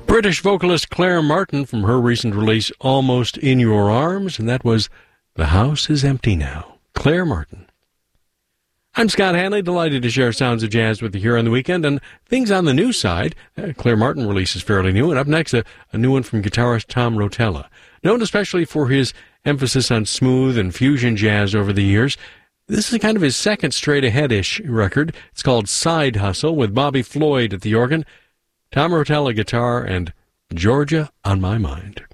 British vocalist Claire Martin from her recent release Almost in Your Arms, and that was The House is Empty Now. Claire Martin. I'm Scott Hanley, delighted to share sounds of jazz with you here on the weekend. And things on the new side, Claire Martin release is fairly new, and up next a new one from guitarist Tom Rotella. Known especially for his emphasis on smooth and fusion jazz over the years, this is kind of his second straight-ahead-ish record. It's called Side Hustle, with Bobby Floyd at the organ, Tom Rotella guitar, and Georgia on My Mind.